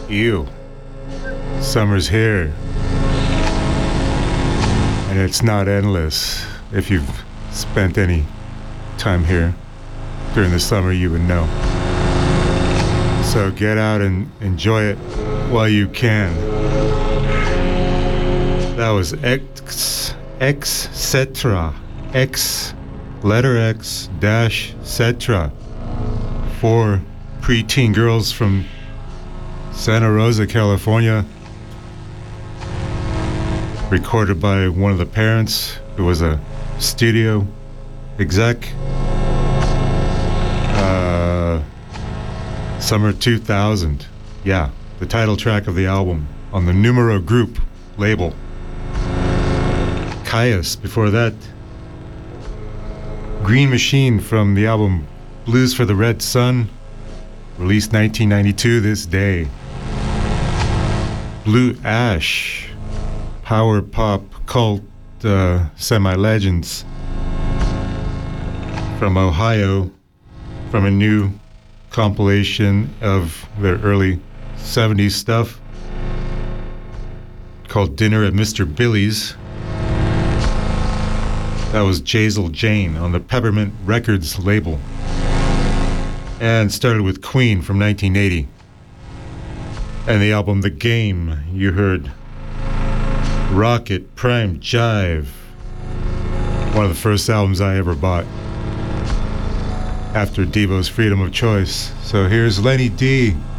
Ew. Summer's here. And it's not endless. If you've spent any time here during the summer, you would know. So get out and enjoy it while you can. That was Etc. Letter X dash Cetra. 4 preteen girls from Santa Rosa, California. Recorded by one of the parents who was a studio exec. Summer 2000. Yeah, the title track of the album on the Numero Group label. Caius, before that. Green Machine from the album Blues for the Red Sun, released 1992 this day. Blue Ash, power pop cult semi-legends from Ohio, from a new compilation of their early 70s stuff called Dinner at Mr. Billy's. That was Jazel Jane on the Peppermint Records label. And started with Queen from 1980. And the album The Game, you heard Rocket Prime Jive. One of the first albums I ever bought after Devo's Freedom of Choice. So here's Lenny D